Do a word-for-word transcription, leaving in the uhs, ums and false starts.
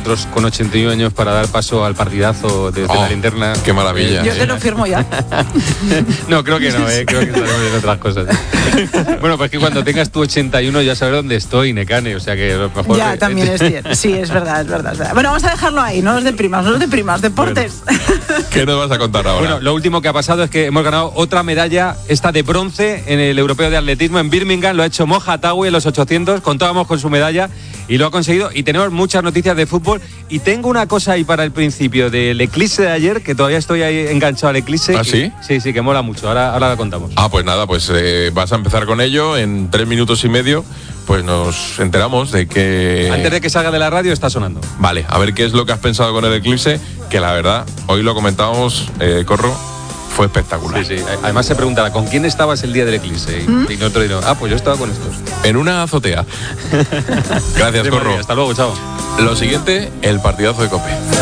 nosotros con ochenta y uno años para dar paso al partidazo de, de oh, la linterna. Qué maravilla. Yo te lo firmo ya. No, creo que no, ¿eh? Creo que estaremos en otras cosas. Bueno, pues que cuando tengas tu ochenta y uno ya sabrás dónde estoy, Necane, o sea que lo mejor... Ya, que, también es cierto. Sí, es verdad, es verdad, es verdad. Bueno, vamos a dejarlo ahí, no nos deprimas, no nos deprimas, deportes. Bueno, ¿qué nos vas a contar ahora? Bueno, lo último que ha pasado es que hemos ganado otra medalla, esta de bronce, en el Europeo de Atletismo en Birmingham. Lo ha hecho Moja Hatawi en los ochocientos, contábamos con su medalla y lo ha conseguido. Y tenemos muchas noticias de fútbol. Y tengo una cosa ahí para el principio del eclipse de ayer, que todavía estoy ahí enganchado al eclipse. ¿Ah, sí? Sí, sí, que mola mucho. Ahora, ahora la contamos. Ah, pues nada, pues eh, vas a empezar con ello en tres minutos y medio. Pues nos enteramos de que... Antes de que salga de la radio está sonando. Vale, a ver qué es lo que has pensado con el eclipse, que la verdad, hoy lo comentábamos, eh, Corro, fue espectacular. Sí, sí. Además se preguntará, ¿con quién estabas el día del eclipse? Y, ¿Mm? y nosotros diremos, ah, pues yo estaba con estos. En una azotea. Gracias, Sí, Corro. María, hasta luego, chao. Lo siguiente, el partidazo de COPE.